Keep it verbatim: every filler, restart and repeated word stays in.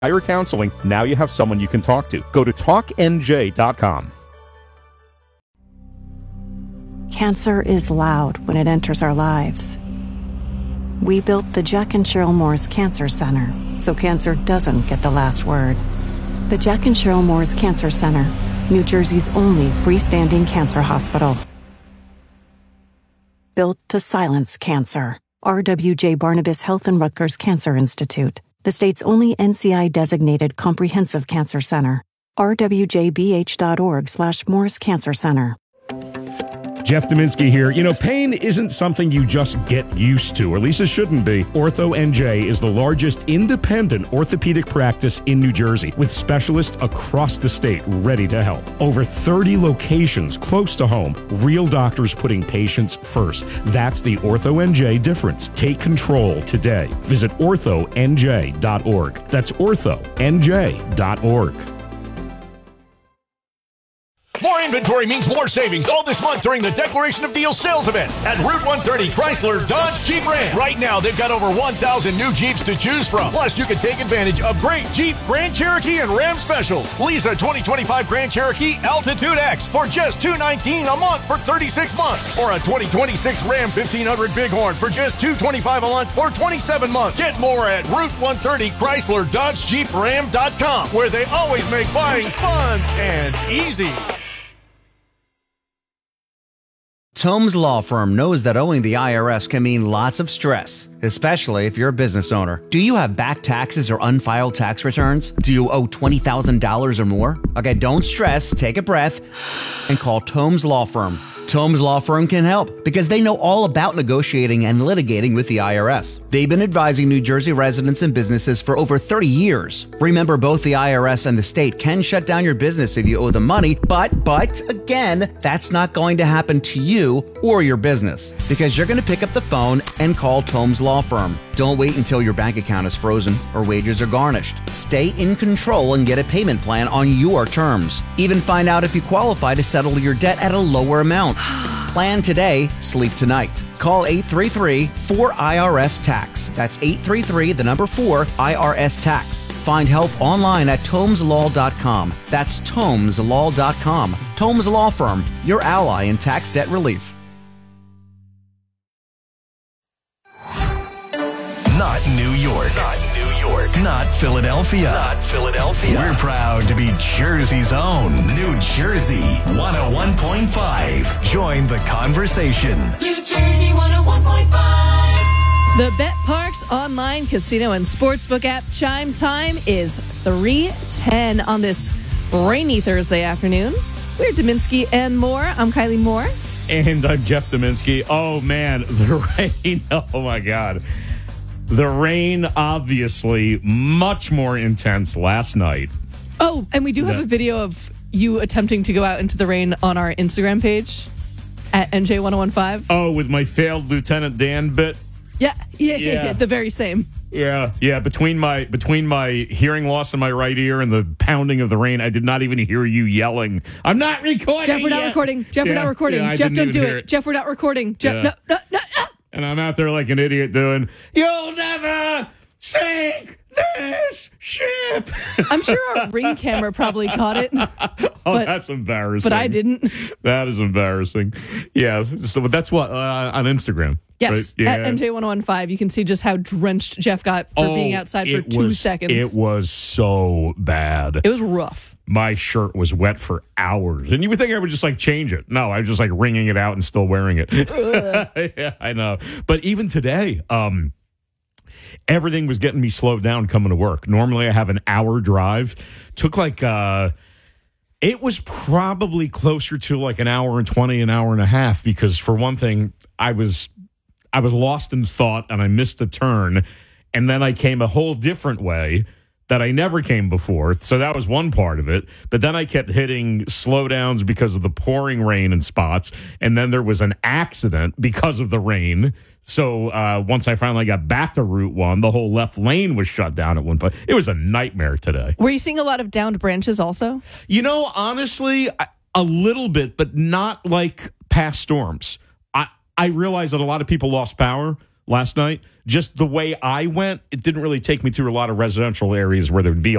Hire counseling. Now you have someone you can talk to. Go to talk N J dot com. Cancer is loud when it enters our lives. We built the Jack and Cheryl Moore's Cancer Center so cancer doesn't get the last word. The Jack and Cheryl Moore's Cancer Center, New Jersey's only freestanding cancer hospital. Built to silence cancer. R W J Barnabas Health and Rutgers Cancer Institute, the state's only N C I-designated comprehensive cancer center. r w j b h dot org slash Moore's Cancer Center. Jeff Dominski here. You know, pain isn't something you just get used to, or at least it shouldn't be. Ortho N J is the largest independent orthopedic practice in New Jersey, with specialists across the state ready to help. Over thirty locations close to home. Real doctors putting patients first. That's the Ortho N J difference. Take control today. Visit ortho N J dot org. That's ortho N J dot org. More inventory means more savings all this month during the Declaration of Deals sales event at Route one thirty Chrysler Dodge Jeep Ram. Right now, they've got over one thousand new Jeeps to choose from. Plus, you can take advantage of great Jeep, Grand Cherokee, and Ram specials. Lease a twenty twenty-five Grand Cherokee Altitude X for just two hundred nineteen dollars a month for thirty-six months. Or a twenty twenty-six Ram fifteen hundred Bighorn for just two hundred twenty-five dollars a month for twenty-seven months. Get more at Route one thirty Chrysler Dodge Jeep Ram dot com, where they always make buying fun and easy. Tomes Law Firm knows that owing the I R S can mean lots of stress, especially if you're a business owner. Do you have back taxes or unfiled tax returns? Do you owe twenty thousand dollars or more? Okay, don't stress, take a breath, and call Tomes Law Firm. Tomes Law Firm can help because they know all about negotiating and litigating with the I R S. They've been advising New Jersey residents and businesses for over thirty years. Remember, both the I R S and the state can shut down your business if you owe them money, but, but, again, that's not going to happen to you or your business because you're going to pick up the phone and call Tomes Law Firm. Don't wait until your bank account is frozen or wages are garnished. Stay in control and get a payment plan on your terms. Even find out if you qualify to settle your debt at a lower amount. Plan today, sleep tonight. Call eight three three, four I R S tax. That's eight three three, the number four, I R S tax. Find help online at tomes law dot com. That's tomes law dot com. Tomes Law Firm, your ally in tax debt relief. Not New York. Not New York. Not Philadelphia. Not Philadelphia. We're proud to be Jersey's own New Jersey one oh one point five. Join the conversation. New Jersey one oh one point five. The BetParx online casino and sportsbook app chime time is three ten on this rainy Thursday afternoon. We're Dominski and Moore. I'm Kylie Moore. And I'm Jeff Dominski. Oh, man, the rain. Oh, my God. The rain, obviously, much more intense last night. Oh, and we do have that, a video of you attempting to go out into the rain on our Instagram page at N J one oh one five. Oh, with my failed Lieutenant Dan bit? Yeah, yeah, Yeah. yeah, yeah, the very same. Yeah, yeah. Between my between my hearing loss in my right ear and the pounding of the rain, I did not even hear you yelling, "I'm not recording." Jeff, we're not yet. recording. Jeff, yeah, we're not recording. yeah, Jeff, don't do it. it. Jeff, we're not recording. Jeff, Yeah. no, no, no, no. And I'm out there like an idiot doing, "You'll never sink this ship." I'm sure our ring camera probably caught it. Oh, but, that's embarrassing. But I didn't. That is embarrassing. Yeah, so that's what uh, on Instagram. Yes, right? Yeah. at N J one oh one five, you can see just how drenched Jeff got for Oh, being outside for it two was, seconds. It was so bad. It was rough. My shirt was wet for hours. And you would think I would just like change it. No, I was just like wringing it out and still wearing it. Yeah, I know. But even today, um, everything was getting me slowed down coming to work. Normally I have an hour drive. Took like, uh, it was probably closer to like an hour and twenty, an hour and a half, because for one thing, I was, I was lost in thought and I missed a turn. And then I came a whole different way that I never came before. So that was one part of it. But then I kept hitting slowdowns because of the pouring rain in spots. And then there was an accident because of the rain. So uh, once I finally got back to Route one, the whole left lane was shut down at one point. It was a nightmare today. Were you seeing a lot of downed branches also? You know, honestly, a little bit, but not like past storms. I, I realized that a lot of people lost power last night. Just the way I went, it didn't really take me through a lot of residential areas where there would be a